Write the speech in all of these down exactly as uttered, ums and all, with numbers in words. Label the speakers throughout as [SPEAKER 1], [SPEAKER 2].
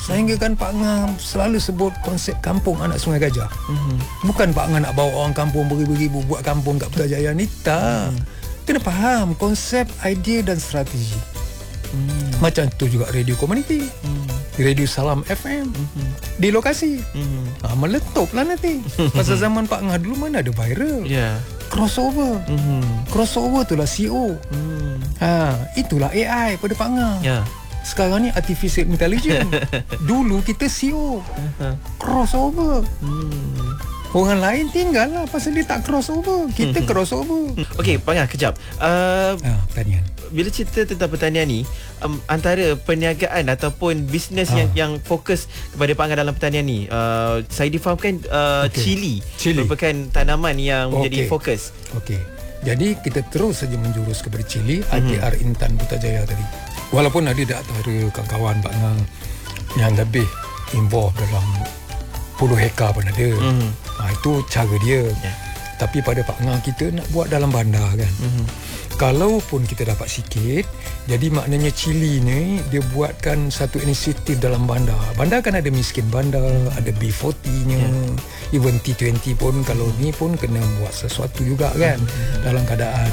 [SPEAKER 1] Sehingga kan Pak Ngah selalu sebut konsep kampung anak Sungai Gajah. Mm-hmm. Bukan Pak Ngah nak bawa orang kampung beribu-ribu buat kampung kat Putrajaya ni, tak. Mm. Kena faham konsep, idea dan strategi. Mm. Macam tu juga radio komuniti. Mm. Radio Salam F M. Mm-hmm. Di lokasi. Mm-hmm. Ha, meletup lah nanti. Pasal zaman Pak Ngah dulu mana ada viral. Yeah. Crossover. Mm-hmm. Crossover itulah C O. Mm. Ha, itulah A I pada Pak Ngah. Yeah. Sekarang ni artificial intelligence. Dulu kita C O. Uh-huh. Crossover. Hmm. Orang lain tinggal lah pasal dia tak crossover. Kita hmm. crossover.
[SPEAKER 2] Okey, Pak Ngah, kejap. Uh,
[SPEAKER 1] ah, pertanian.
[SPEAKER 2] Bila cerita tentang pertanian ni, um, antara perniagaan ataupun bisnes ah. yang yang fokus kepada Pak Ngah dalam pertanian ni, uh, saya difahamkan uh, okay. cili, cili merupakan tanaman yang okay. menjadi fokus.
[SPEAKER 1] Okey. Jadi kita terus saja menjurus kepada cili, mm-hmm. I P R Intan Putrajaya tadi. Walaupun ada di antara kawan-kawan Pak Ngah yang lebih involved dalam puluh hektar pun ada. Mm-hmm. Ha, itu cara dia. Yeah. Tapi pada Pak Ngah kita nak buat dalam bandar kan. Mm-hmm. Kalaupun kita dapat sikit, jadi maknanya cili ni dia buatkan satu inisiatif dalam bandar. Bandar kan ada miskin bandar, ada B empat puluh-nya, yeah. even T dua puluh pun kalau ni pun kena buat sesuatu juga kan. Mm-hmm. Dalam keadaan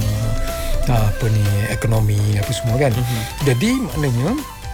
[SPEAKER 1] apa ni, ekonomi apa semua kan. Mm-hmm. Jadi maknanya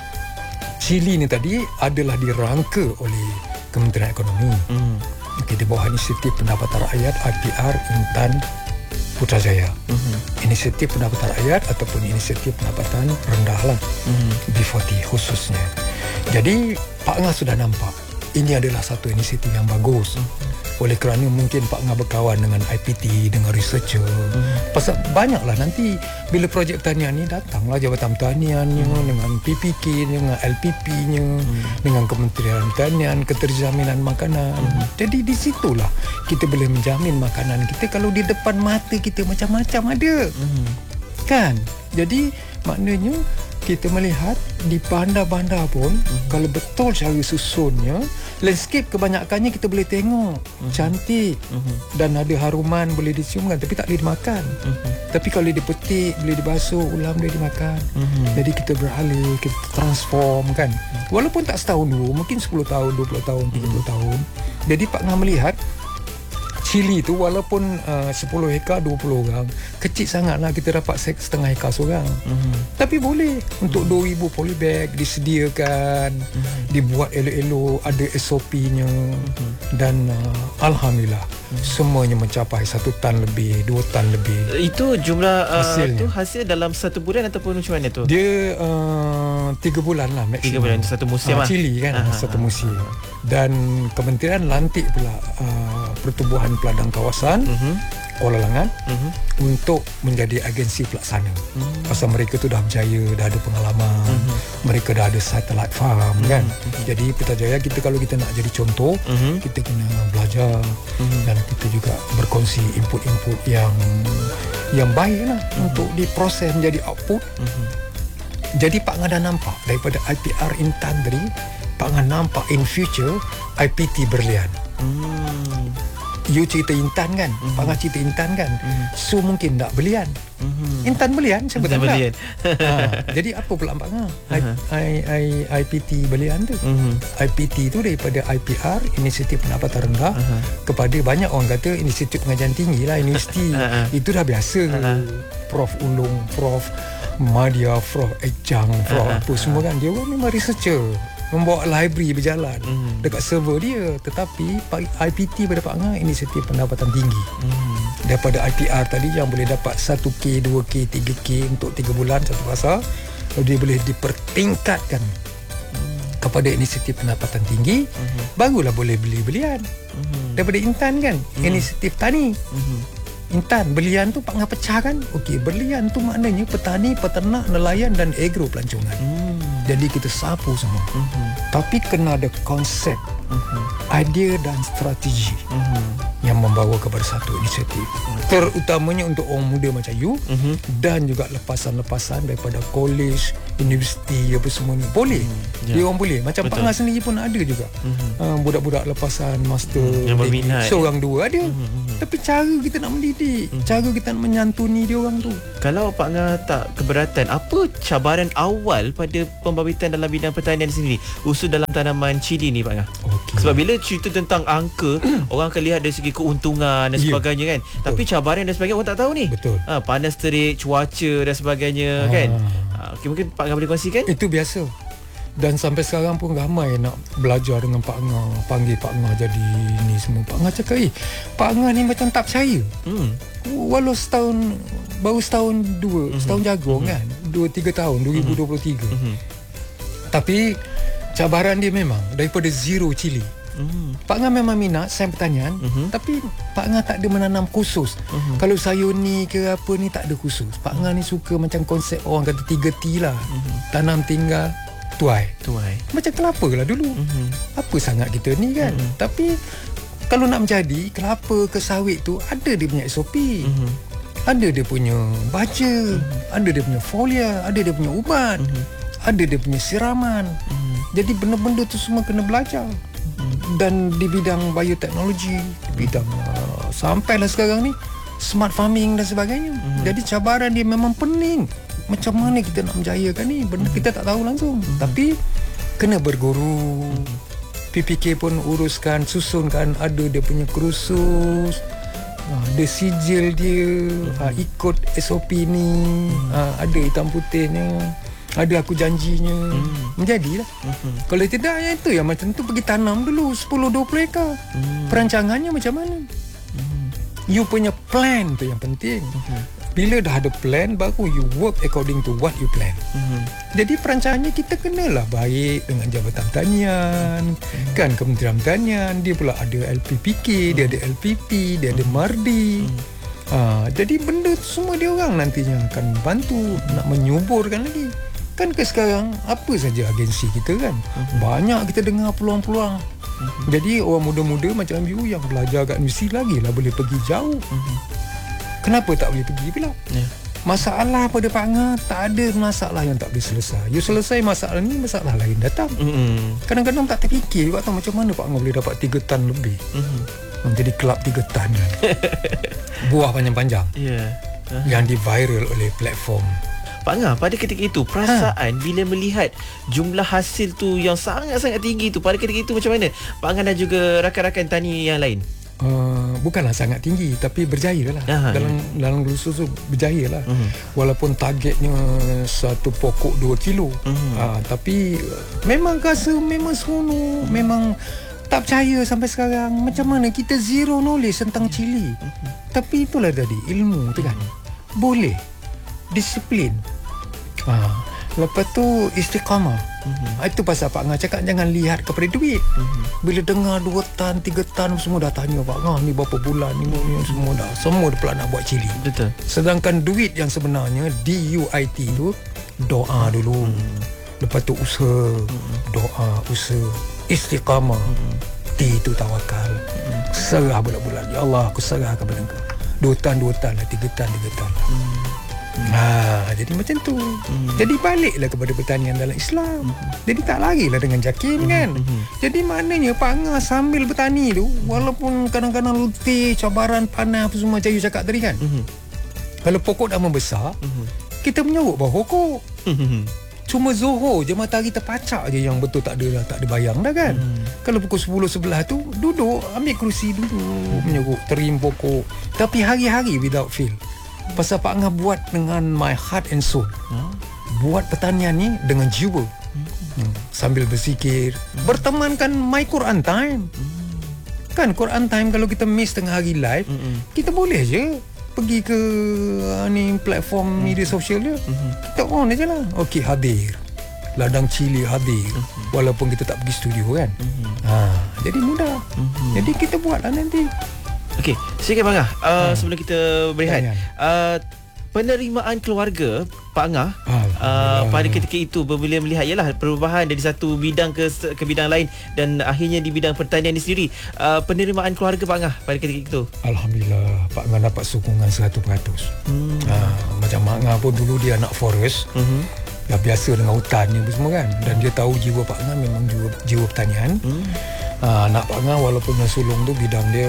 [SPEAKER 1] cili ni tadi adalah dirangka oleh Kementerian Ekonomi. Mm. Okay, di bawah inisiatif pendapatan rakyat I P R Intan Putrajaya. Mm-hmm. Inisiatif pendapatan rakyat ataupun inisiatif pendapatan rendah lah. Mm-hmm. B empat puluh khususnya. Jadi Pak Ngah sudah nampak ini adalah satu inisiatif yang bagus. Mm-hmm. Oleh kerana mungkin Pak Ngah berkawan dengan I P T, dengan researcher. Hmm. Pasal banyaklah nanti bila projek pertanian ni datanglah Jabatan Pertaniannya, hmm. dengan P P K, dengan L P P-nya, hmm. dengan Kementerian Pertanian, Keterjaminan Makanan. Hmm. Jadi di situlah kita boleh menjamin makanan kita kalau di depan mata kita macam-macam ada. Hmm. Kan? Jadi maknanya kita melihat di bandar-bandar pun mm-hmm. kalau betul cara susunnya, landscape kebanyakannya kita boleh tengok mm-hmm. cantik mm-hmm. dan ada haruman boleh diciumkan, tapi tak boleh dimakan. Mm-hmm. Tapi kalau dipetik, boleh dibasuh ulam, boleh dimakan. Mm-hmm. Jadi kita beralih, kita transform kan. Mm-hmm. Walaupun tak setahun dulu, mungkin sepuluh tahun, dua puluh tahun, tiga puluh mm-hmm. tahun. Jadi Pak Ngah melihat cili tu walaupun uh, sepuluh hektar dua puluh orang, kecil sangatlah kita dapat setengah hektar seorang. Mm-hmm. Tapi boleh untuk mm-hmm. dua ribu polybag disediakan, mm-hmm. dibuat elok-elok, ada S O P-nya. Mm-hmm. Dan uh, alhamdulillah mm-hmm. semuanya mencapai satu tan lebih, dua tan lebih.
[SPEAKER 2] Itu jumlah uh, hasilnya. Tu hasil dalam satu bulan ataupun macam mana tu?
[SPEAKER 1] Dia uh, tiga bulan lah maksimum. Tiga bulan
[SPEAKER 2] satu musim
[SPEAKER 1] uh,
[SPEAKER 2] lah.
[SPEAKER 1] Cili kan uh-huh. satu musim. Dan Kementerian lantik pula uh, Pertubuhan Peladang Kawasan uh-huh. Kuala Langat uh-huh. untuk menjadi agensi pelaksana. Uh-huh. Pasal mereka tu dah berjaya, dah ada pengalaman, uh-huh. mereka dah ada satellite farm uh-huh. kan. Uh-huh. Jadi Putrajaya kita kalau kita nak jadi contoh, uh-huh. kita kena belajar uh-huh. dan kita juga berkongsi input-input yang yang baik lah uh-huh. untuk diproses menjadi output. Uh-huh. Jadi Pak Ngah dah nampak daripada I P R Intan tadi, Pak Ngah nampak in future I P T berlian. Hmm. You cerita Intan kan, mm-hmm. Pak Ngah cerita Intan kan, mm-hmm. so mungkin tak berlian. Mm-hmm. Intan berlian, siapa tak berlian. ha, jadi apa pula Pak Ngah? Uh-huh. I, I, I, I P T berlian tu. Mm-hmm. I P T tu daripada I P R, Inisiatif Pendapatan Rendah, uh-huh. kepada banyak orang kata Inisiatif Pengajian Tinggi lah, universiti. uh-huh. Itu dah biasa. Uh-huh. Prof Ulung, Prof Madia, Prof Ejang, Prof uh-huh. apa semua kan, dia memang researcher, membawa library berjalan mm. dekat server dia. Tetapi I P T pada Pak Ngah Inisiatif Pendapatan Tinggi mm. daripada I P R tadi yang boleh dapat satu K, dua K, tiga K untuk tiga bulan satu fasa, dia boleh dipertingkatkan mm. kepada Inisiatif Pendapatan Tinggi, mm-hmm. barulah boleh beli belian mm-hmm. daripada Intan kan, mm. Inisiatif Tani. mm-hmm. Intan, berlian tu Pak Ngah pecah kan. Okey, berlian tu maknanya petani, peternak, nelayan dan agro pelancongan. Hmm. Jadi kita sapu semua. Hmm. Tapi kena ada konsep, hmm. idea dan strategi hmm. yang membawa kepada satu inisiatif. Hmm. Terutamanya untuk orang muda macam you hmm. dan juga lepasan-lepasan daripada college, universiti apa semua ni. Boleh. Hmm, yeah. Dia orang boleh. Macam Pak Ngah sendiri pun ada juga. Hmm. Uh, budak-budak lepasan master
[SPEAKER 2] hmm, yang berminat.
[SPEAKER 1] Seorang dua ada. Hmm, hmm. Tapi cara kita nak mendidik, hmm. cara kita nak menyantuni dia orang tu.
[SPEAKER 2] Kalau Pak Ngah tak keberatan, apa cabaran awal pada pembabitan dalam bidang pertanian sendiri, khusus dalam tanaman cili ni Pak Ngah? Okay. Sebab bila cerita tentang angka, orang akan lihat dari segi keuntungan dan sebagainya kan. Betul. Tapi cabaran dan sebagainya orang tak tahu ni.
[SPEAKER 1] Betul.
[SPEAKER 2] Ha, panas terik, cuaca dan sebagainya ha. kan. Ha, okay, mungkin Pak Ngah boleh kongsikan?
[SPEAKER 1] Itu biasa. Dan sampai sekarang pun ramai nak belajar dengan Pak Ngah, panggil Pak Ngah jadi ni semua. Pak Ngah cakap, eh, Pak Ngah ni macam tak percaya. Hmm. Walau setahun, baru setahun dua, mm-hmm. setahun jagung mm-hmm. kan. Dua, tiga tahun, dua ribu dua puluh tiga. Mm-hmm. Tapi cabaran dia memang daripada zero cili. Mm-hmm. Pak Ngah memang minat sains pertanian, mm-hmm. tapi Pak Ngah tak ada menanam khusus. Mm-hmm. Kalau sayur ni ke apa ni tak ada khusus. Pak Ngah ni suka macam konsep orang kata tiga T lah. Mm-hmm. Tanam, tinggal, tuai. Tuai. Macam kelapa lah dulu. Mm-hmm. Apa sangat kita ni kan. Mm-hmm. Tapi kalau nak menjadi kelapa ke sawit tu ada dia punya S O P. Mm-hmm. Ada dia punya baja, mm-hmm. ada dia punya folia, ada dia punya ubat, mm-hmm. ada dia punya siraman. Mm-hmm. Jadi benda-benda tu semua kena belajar. Mm-hmm. Dan di bidang bioteknologi, di bidang uh, sampailah sekarang ni smart farming dan sebagainya. Mm-hmm. Jadi cabaran dia memang pening. Macam mana kita nak menjayakan ni? Benda mm-hmm. kita tak tahu langsung. Mm-hmm. Tapi kena berguru. Mm-hmm. P P K pun uruskan, susunkan, ada dia punya kursus, ada sijil dia, hmm. ikut S O P ni, hmm. ada hitam putihnya, ada aku janjinya, hmm. menjadilah. Hmm. Kalau tidak, ya itu yang macam tu pergi tanam dulu sepuluh dua puluh ekar. Hmm. Perancangannya macam mana? Hmm. You punya plan tu yang penting. Hmm. Bila dah ada plan, baru you work according to what you plan. Mm-hmm. Jadi perancangannya kita kenalah baik dengan Jabatan Pertanian, mm-hmm. kan Kementerian Pertanian, dia pula ada L P P K, mm-hmm. dia ada L P P, dia mm-hmm. ada Mardi. Mm-hmm. Ha, jadi benda semua dia orang nantinya akan bantu nak menyuburkan lagi. Kan ke sekarang apa saja agensi kita kan, mm-hmm. banyak kita dengar peluang-peluang. Mm-hmm. Jadi orang muda-muda macam you yang belajar kat universiti lagi lah boleh pergi jauh. Mm-hmm. Kenapa tak boleh pergi pula? Yeah. Masalah pada Pak Ngah, tak ada masalah yang tak boleh selesai. You selesai masalah ni, masalah lain datang. Mm-hmm. Kadang-kadang tak terfikir juga tahu macam mana Pak Ngah boleh dapat tiga tan lebih. Mm-hmm. Jadi kelab tiga tan kan. Buah panjang-panjang. Yeah. Uh-huh. Yang di-viral oleh platform.
[SPEAKER 2] Pak Ngah, pada ketika itu perasaan ha. bila melihat jumlah hasil tu yang sangat-sangat tinggi tu, pada ketika itu macam mana Pak Ngah dan juga rakan-rakan tani yang lain?
[SPEAKER 1] Uh, bukanlah sangat tinggi tapi berjaya lah. Aha, dalam ya. dalam khusus tu berjaya lah. Uh-huh. Walaupun targetnya satu pokok dua kilo. Uh-huh. uh, tapi memang rasa memang seronok. Uh-huh. Memang tak percaya sampai sekarang macam mana kita zero knowledge tentang cili. Uh-huh. Tapi itulah tadi ilmu tu kan. Uh-huh. Boleh disiplin. uh, Lepas tu istiqamah. Mm-hmm. Itu pasal Pak Ngah cakap jangan lihat kepada duit. Mm-hmm. Bila dengar dua tan, tiga tan semua dah tanya Pak Ngah ni berapa bulan ni, ni semua dah. Semua dah pula nak buat cili. Betul. Sedangkan duit yang sebenarnya D U I T tu doa dulu. Mm-hmm. Lepas tu usaha, mm-hmm. doa, usaha, istiqamah. Mm-hmm. T itu tawakal. Mm-hmm. Serah bulan-bulan. Ya Allah, aku serah kepada Engkau. Dua tan, dua tan lah, tiga tan, tiga tan lah. Mm-hmm. Ha, jadi macam tu. Hmm. Jadi baliklah kepada pertanian dalam Islam. Hmm. Jadi tak larilah dengan jakim hmm. kan. Hmm. Jadi maknanya Pak Ngah sambil bertani tu, walaupun kadang-kadang letih, cabaran, panas apa semua macam you cakap tadi kan. Hmm. Kalau pokok dah membesar, hmm. kita menyeruk bawah pokok. Hmm. Cuma Zohor je matahari terpacak je yang betul tak ada tak ada bayang dah kan. Hmm. Kalau pukul sepuluh sebelas tu duduk ambil kerusi duduk hmm. menyeruk terim pokok. Tapi hari-hari without fail. Pasal Pak Ngah buat dengan my heart and soul. Hmm. Buat pertanian ni dengan jiwa. Hmm. Hmm. Sambil berzikir, hmm. bertemankan my Quran time. Hmm. Kan Quran time kalau kita miss tengah hari live, hmm. kita boleh je pergi ke uh, ni platform hmm. media sosial dia. Hmm. Kita on aja lah. Okey, hadir. Ladang cili hadir. Hmm. Walaupun kita tak pergi studio kan. Hmm. Ha, jadi mudah. Hmm. Jadi kita buatlah nanti.
[SPEAKER 2] Okey, sikit Pak Ngah, uh, hmm. sebelum kita berehat, uh, penerimaan keluarga Pak Ngah uh, pada ketika itu bila melihat ialah perubahan dari satu bidang ke ke bidang lain dan akhirnya di bidang pertanian ini sendiri, uh, penerimaan keluarga Pak Ngah pada ketika itu.
[SPEAKER 1] Alhamdulillah, Pak Ngah dapat sokongan seratus peratus. Hmm. Uh, macam Mak Ngah pun dulu dia anak forest. Hmm. dah biasa dengan hutannya semua kan, dan dia tahu jiwa Pak Ngah memang jiwa, jiwa pertanian. hmm. uh, Anak Pak Ngah walaupun dah sulung tu bidang dia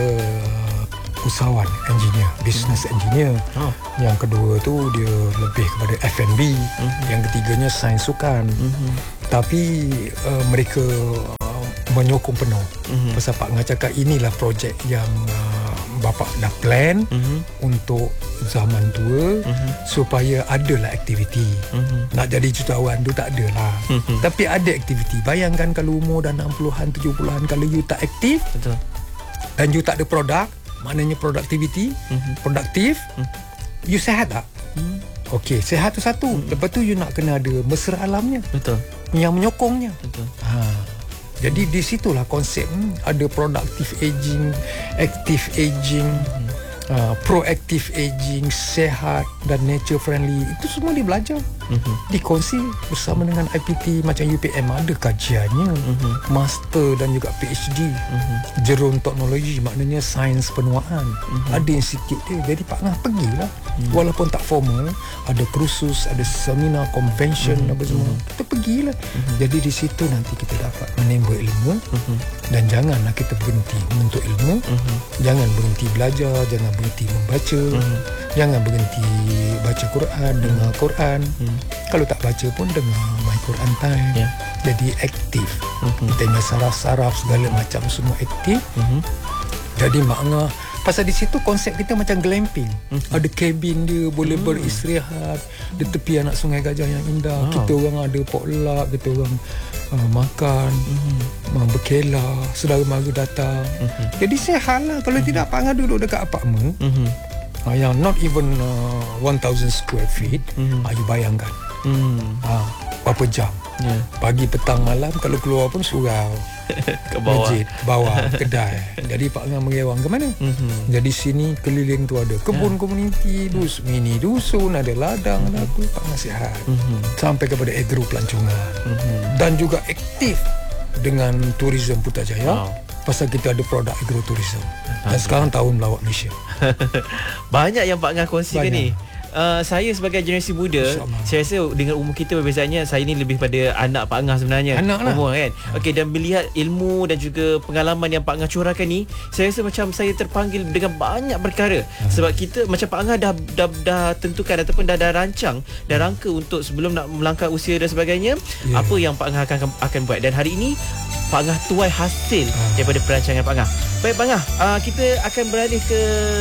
[SPEAKER 1] uh, usahawan, engineer, business hmm. engineer. oh. Yang kedua tu dia lebih kepada F and B. hmm. Yang ketiganya sains sukan. hmm. Tapi uh, mereka uh, menyokong penuh. hmm. Pasal Pak Ngah cakap inilah projek yang uh, bapa dah plan mm-hmm. untuk zaman tua, mm-hmm. supaya adalah aktiviti. mm-hmm. Nak jadi jutawan tu tak adalah, mm-hmm. tapi ada aktiviti. Bayangkan kalau umur dah enam puluhan, tujuh puluhan, kalau you tak aktif, betul, dan you tak ada produk, maknanya productivity, mm-hmm. produktif, mm-hmm. you sehat tak? mm. Okey, sehat tu satu. mm. Lepas tu you nak kena ada mesra alamnya, betul, yang menyokongnya, betul. Ha. Jadi di situlah konsep hmm, ada productive aging, active aging, hmm. uh, proactive aging, sehat dan nature friendly. Itu semua dia belajar. Mm-hmm. Dikongsi bersama dengan I P T macam U P M, ada kajiannya, mm-hmm. master dan juga P H D. mm-hmm. Jeron teknologi, maknanya sains penuaan. mm-hmm. Ada institut dia. Jadi Pak Ngah pergilah, mm-hmm. walaupun tak formal, ada kursus, ada seminar, convention, mm-hmm. apa semua, kita pergilah. mm-hmm. Jadi di situ nanti kita dapat menimba ilmu. mm-hmm. Dan janganlah kita berhenti menuntut ilmu. mm-hmm. Jangan berhenti belajar, jangan berhenti membaca. mm-hmm. Jangan berhenti baca Quran, mm-hmm. dengar Quran. mm-hmm. Kalau tak baca pun dengar My Quran Time. yeah. Jadi aktif. mm-hmm. Tengok saraf-saraf segala macam semua aktif. mm-hmm. Jadi makna pasal di situ konsep kita macam glamping. mm-hmm. Ada kabin dia, boleh mm. beristirahat di tepi anak Sungai Gajah yang indah. wow. Kita orang ada potluck, kita orang uh, makan, mm-hmm. uh, berkela, saudara mara datang. mm-hmm. Jadi sehat lah. Kalau mm-hmm. tidak, Pak Ngah duduk dekat apartmen, mm-hmm. uh, yang not even uh, one thousand square feet. mm-hmm. uh, You bayangkan, mm. uh, berapa jam, yeah. pagi, petang, malam. Kalau keluar pun surau ke bawah, masjid, bawah, kedai. Jadi Pak Ngah mengewang ke mana? Mm-hmm. Jadi sini keliling tu ada kebun, yeah. komuniti, dus, mini dusun, ada ladang, mm-hmm. ada apa. Pak Ngah sihat. Mm-hmm. Sampai kepada agro pelancongan. Mm-hmm. Dan juga aktif dengan tourism Putrajaya. Wow. Pasal kita ada produk agroturism. Dan sekarang tahun melawat Malaysia.
[SPEAKER 2] Banyak yang Pak Ngah kongsikan ni. Uh, saya sebagai generasi muda, saya rasa dengan umur kita perbezaannya, saya ni lebih pada anak Pak Ngah sebenarnya.
[SPEAKER 1] Anak lah.
[SPEAKER 2] Umur kan. Okey, dan melihat ilmu dan juga pengalaman yang Pak Ngah curahkan ni, saya rasa macam saya terpanggil dengan banyak perkara. Hmm. Sebab kita macam Pak Ngah dah dah, dah tentukan ataupun dah dah rancang, dah rangka untuk sebelum nak melangkah usia dan sebagainya, yeah. apa yang Pak Ngah akan akan buat. Dan hari ini Pak Ngah tuai hasil hmm. daripada perancangan Pak Ngah. Baik Pak Ngah, uh, kita akan beralih ke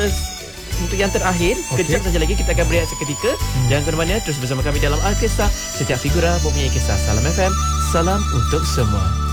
[SPEAKER 2] untuk yang terakhir. Okay. Kejap saja lagi kita akan berehat seketika. hmm. Jangan ke mana-mana, terus bersama kami dalam Alkisah. Setiap figura mempunyai kisah. Salam F M, salam untuk semua.